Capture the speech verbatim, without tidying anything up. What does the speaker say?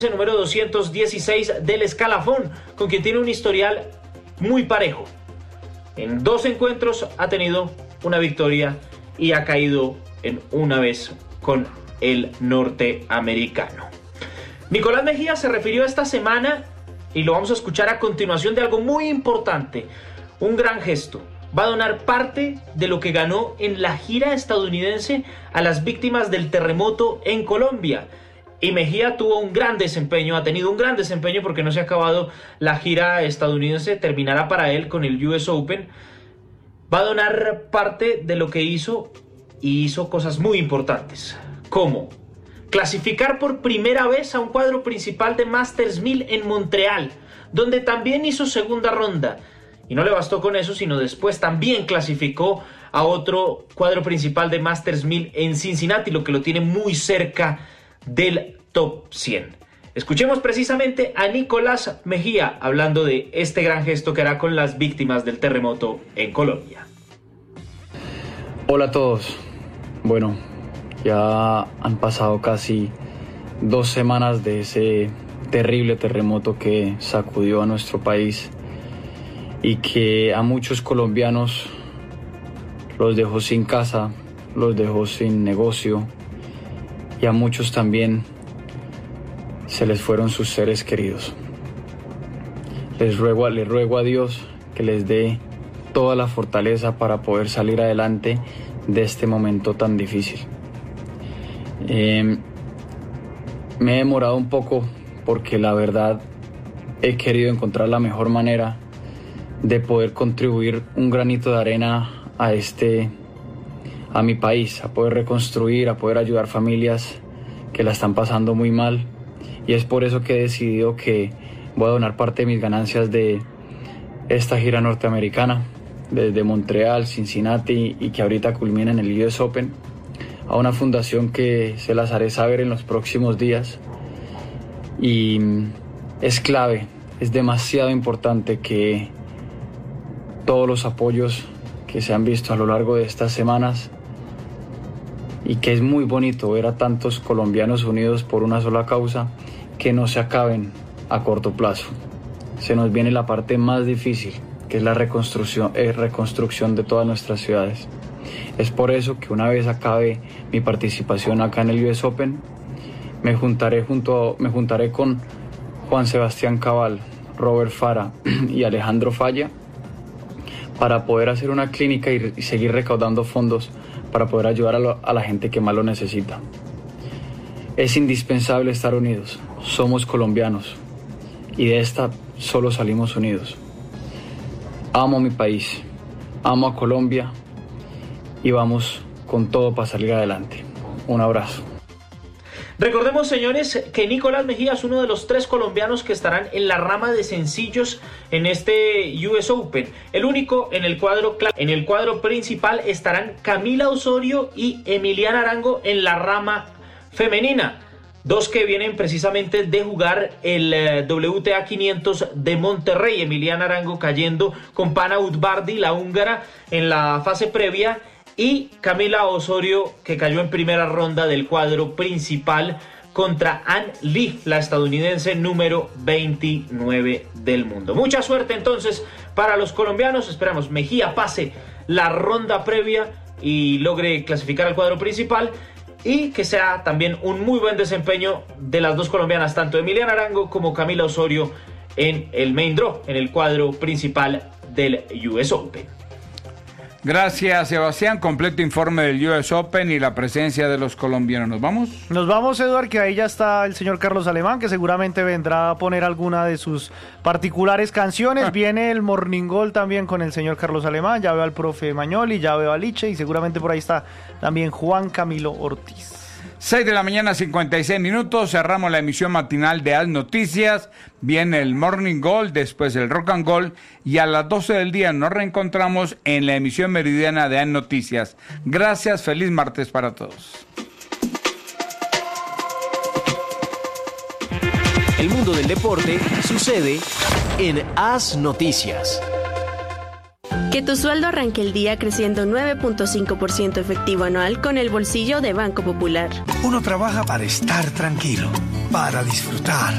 número doscientos dieciséis del escalafón, con quien tiene un historial muy parejo. En dos encuentros ha tenido una victoria y ha caído en una vez con el norteamericano. Nicolás Mejía se refirió esta semana, y lo vamos a escuchar a continuación, de algo muy importante, un gran gesto. Va a donar parte de lo que ganó en la gira estadounidense a las víctimas del terremoto en Colombia. Y Mejía tuvo un gran desempeño, ha tenido un gran desempeño porque no se ha acabado la gira estadounidense, terminará para él con el U S Open. Va a donar parte de lo que hizo, y hizo cosas muy importantes, como clasificar por primera vez a un cuadro principal de Masters mil en Montreal, donde también hizo segunda ronda. Y no le bastó con eso, sino después también clasificó a otro cuadro principal de Masters mil en Cincinnati, lo que lo tiene muy cerca del top cien. Escuchemos precisamente a Nicolás Mejía hablando de este gran gesto que hará con las víctimas del terremoto en Colombia. Hola a todos. Bueno, ya han pasado casi dos semanas de ese terrible terremoto que sacudió a nuestro país y que a muchos colombianos los dejó sin casa, los dejó sin negocio, y a muchos también se les fueron sus seres queridos. Les ruego, les ruego a Dios que les dé toda la fortaleza para poder salir adelante de este momento tan difícil. Eh, me he demorado un poco porque la verdad he querido encontrar la mejor manera de poder contribuir un granito de arena a este a mi país, a poder reconstruir, a poder ayudar familias que la están pasando muy mal, y es por eso que he decidido que voy a donar parte de mis ganancias de esta gira norteamericana, desde Montreal, Cincinnati, y que ahorita culmina en el U S Open, a una fundación que se las haré saber en los próximos días. Y es clave, es demasiado importante que todos los apoyos que se han visto a lo largo de estas semanas, y que es muy bonito ver a tantos colombianos unidos por una sola causa, que no se acaben a corto plazo. Se nos viene la parte más difícil, que es la reconstrucción, eh, reconstrucción de todas nuestras ciudades. Es por eso que una vez acabe mi participación acá en el U S Open, me juntaré, junto a, me juntaré con Juan Sebastián Cabal, Robert Fara y Alejandro Falla para poder hacer una clínica y, y seguir recaudando fondos para poder ayudar a, lo, a la gente que más lo necesita. Es indispensable estar unidos. Somos colombianos y de esta solo salimos unidos. Amo a mi país, amo a Colombia, y vamos con todo para salir adelante. Un abrazo. Recordemos, señores, que Nicolás Mejía es uno de los tres colombianos que estarán en la rama de sencillos en este U S Open. El único en el cuadro en el cuadro principal estarán Camila Osorio y Emiliana Arango en la rama femenina. Dos que vienen precisamente de jugar el eh, W T A quinientos de Monterrey. Emiliana Arango cayendo con Pana Udvardi, la húngara, en la fase previa, y Camila Osorio, que cayó en primera ronda del cuadro principal contra Ann Lee, la estadounidense número veintinueve del mundo. Mucha suerte entonces para los colombianos. Esperamos Mejía pase la ronda previa y logre clasificar al cuadro principal, y que sea también un muy buen desempeño de las dos colombianas, tanto Emiliana Arango como Camila Osorio, en el main draw, en el cuadro principal del U S Open. Gracias, Sebastián. Completo informe del U S Open y la presencia de los colombianos. ¿Nos vamos? Nos vamos, Eduard, que ahí ya está el señor Carlos Alemán, que seguramente vendrá a poner alguna de sus particulares canciones. Ah. Viene el Morning Gold también con el señor Carlos Alemán. Ya veo al profe Mañoli, ya veo a Liche, y seguramente por ahí está también Juan Camilo Ortiz. seis de la mañana, cincuenta y seis minutos. Cerramos la emisión matinal de As Noticias. Viene el Morning Gold, después el Rock and Gold, y a las doce del día nos reencontramos en la emisión meridiana de As Noticias. Gracias, feliz martes para todos. El mundo del deporte sucede en As Noticias. Que tu sueldo arranque el día creciendo nueve punto cinco por ciento efectivo anual con el bolsillo de Banco Popular. Uno trabaja para estar tranquilo, para disfrutar,